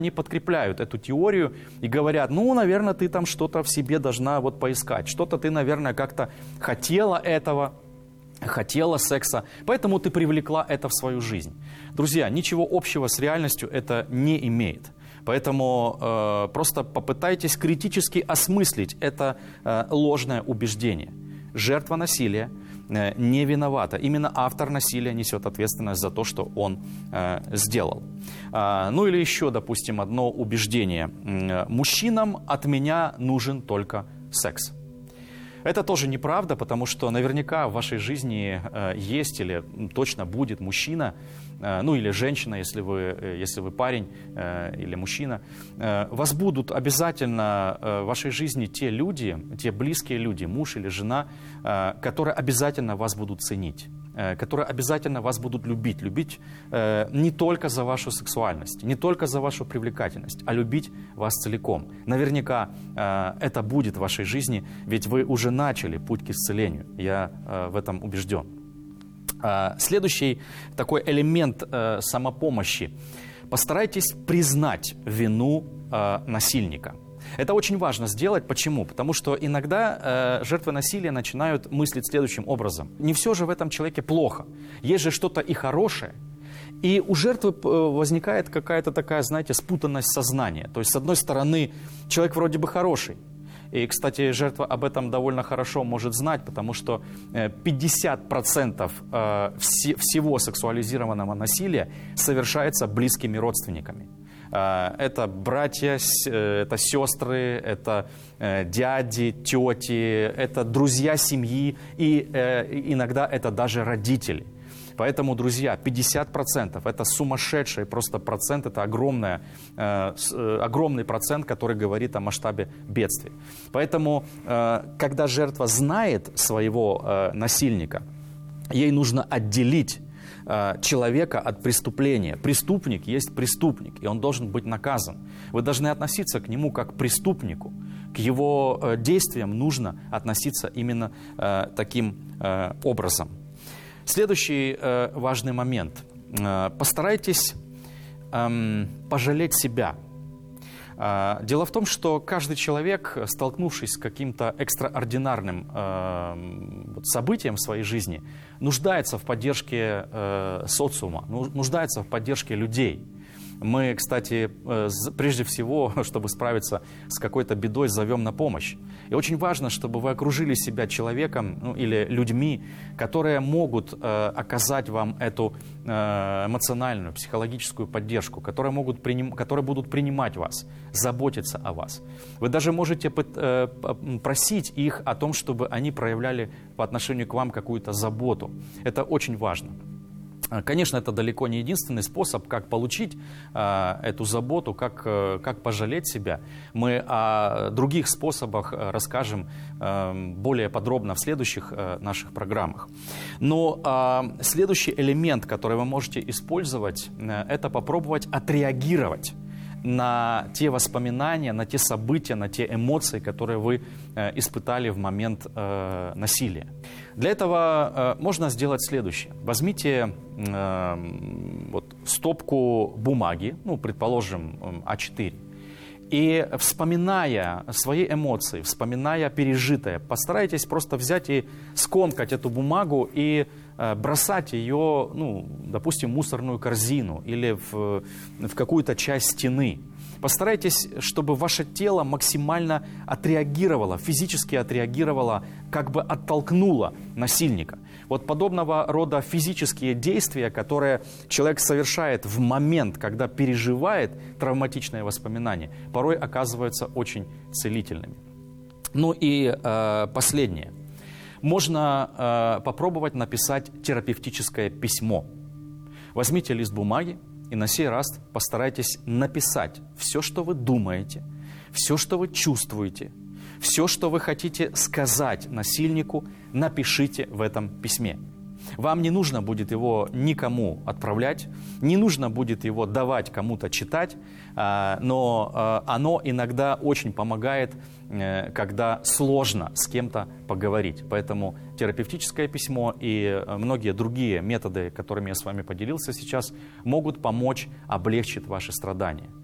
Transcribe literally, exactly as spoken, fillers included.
Они подкрепляют эту теорию и говорят, ну, наверное, ты там что-то в себе должна вот поискать, что-то ты, наверное, как-то хотела этого, хотела секса, поэтому ты привлекла это в свою жизнь. Друзья, ничего общего с реальностью это не имеет. Поэтому э, просто попытайтесь критически осмыслить это э, ложное убеждение. Жертва насилия э, не виновата. Именно автор насилия несет ответственность за то, что он э, сделал. Э, ну или еще, допустим, одно убеждение. Э, мужчинам от меня нужен только секс. Это тоже неправда, потому что наверняка в вашей жизни э, есть или точно будет мужчина, э, ну или женщина, если вы, э, если вы парень э, или мужчина. Э, вас будут обязательно э, в вашей жизни те люди, те близкие люди, муж или жена, э, которые обязательно вас будут ценить, э, которые обязательно вас будут любить. Любить э, не только за вашу сексуальность, не только за вашу привлекательность, а любить вас целиком. Наверняка э, это будет в вашей жизни, ведь вы уже начали путь к исцелению. Я э, в этом убежден. Э, следующий такой элемент э, самопомощи. Постарайтесь признать вину э, насильника. Это очень важно сделать. Почему? Потому что иногда э, жертвы насилия начинают мыслить следующим образом. Не все же в этом человеке плохо. Есть же что-то и хорошее. И у жертвы возникает какая-то такая, знаете, спутанность сознания. То есть, с одной стороны, человек вроде бы хороший. И, кстати, жертва об этом довольно хорошо может знать, потому что пятьдесят процентов всего сексуализированного насилия совершается близкими родственниками. Это братья, это сестры, это дяди, тети, это друзья семьи, и иногда это даже родители. Поэтому, друзья, пятьдесят процентов это сумасшедший просто процент, это огромная, э, огромный процент, который говорит о масштабе бедствия. Поэтому, э, когда жертва знает своего э, насильника, ей нужно отделить э, человека от преступления. Преступник есть преступник, и он должен быть наказан. Вы должны относиться к нему как к преступнику. К его э, действиям нужно относиться именно э, таким э, образом. Следующий э, важный момент. Э, постарайтесь э, пожалеть себя. Э, дело в том, что каждый человек, столкнувшись с каким-то экстраординарным э, событием в своей жизни, нуждается в поддержке э, социума, нуждается в поддержке людей. Мы, кстати, прежде всего, чтобы справиться с какой-то бедой, зовем на помощь. И очень важно, чтобы вы окружили себя человеком, ну, или людьми, которые могут э, оказать вам эту э, эмоциональную, психологическую поддержку, которые, могут приним, которые будут принимать вас, заботиться о вас. Вы даже можете э, просить их о том, чтобы они проявляли по отношению к вам какую-то заботу. Это очень важно. Конечно, это далеко не единственный способ, как получить э, эту заботу, как, э, как пожалеть себя. Мы о других способах расскажем э, более подробно в следующих э, наших программах. Но э, следующий элемент, который вы можете использовать, э, это попробовать отреагировать на те воспоминания, на те события, на те эмоции, которые вы э, испытали в момент э, насилия. Для этого э, можно сделать следующее. Возьмите э, вот, стопку бумаги, ну, предположим, а четыре, и, вспоминая свои эмоции, вспоминая пережитое, постарайтесь просто взять и скомкать эту бумагу и э, бросать ее, ну, допустим, в мусорную корзину или в, в какую-то часть стены. Постарайтесь, чтобы ваше тело максимально отреагировало, физически отреагировало, как бы оттолкнуло насильника. Вот подобного рода физические действия, которые человек совершает в момент, когда переживает травматичные воспоминания, порой оказываются очень целительными. Ну и э, последнее. Можно э, попробовать написать терапевтическое письмо. Возьмите лист бумаги, и на сей раз постарайтесь написать все, что вы думаете, все, что вы чувствуете, все, что вы хотите сказать насильнику, напишите в этом письме. Вам не нужно будет его никому отправлять, не нужно будет его давать кому-то читать, но оно иногда очень помогает, когда сложно с кем-то поговорить. Поэтому терапевтическое письмо и многие другие методы, которыми я с вами поделился сейчас, могут помочь облегчить ваши страдания.